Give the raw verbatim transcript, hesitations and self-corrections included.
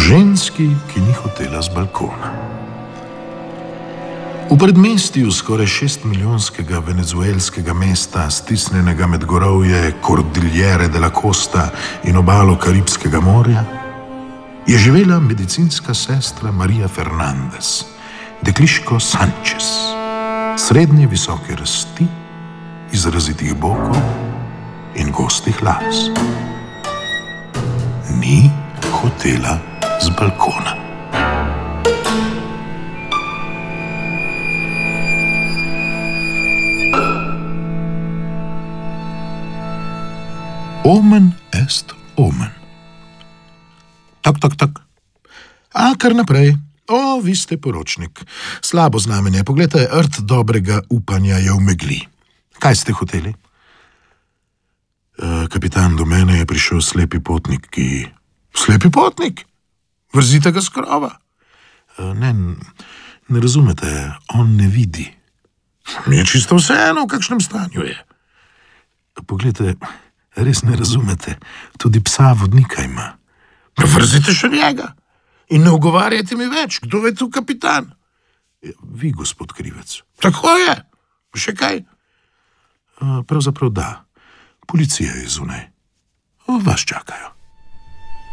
ženski, ki ni hotela z balkona. V predmestju skoraj šestmilijonskega venezuelskega mesta, stisnjenega med gorovje Cordillere de la Costa in obalo Karibskega morja, je živela medicinska sestra Maria Fernandez, dekliško Sanchez, srednje visoke rasti, izrazitih bokov in gostih las. Ni hotela z balkona. Omen est omen. Tak, tak, tak. A kar naprej. O, vi ste poročnik. Slabo znamenje. Poglejte, rt dobrega upanja je v megli. Kaj ste hoteli? E, kapitan, do mene je prišel slepi potnik, ki... Slepi potnik? Vrzite ga s krova? E, ne, ne razumete, on ne vidi. Mi je čisto vseeno, v kakšnem stanju je. Poglejte, res ne razumete, tudi psa vodnika ima. Vrzite še njega in ne ugovarjajte mi več, kdo je tu kapitan? Vi, gospod krivec. Tako je. Še kaj? Pravzaprav da. Policija je zunaj. Vas čakajo.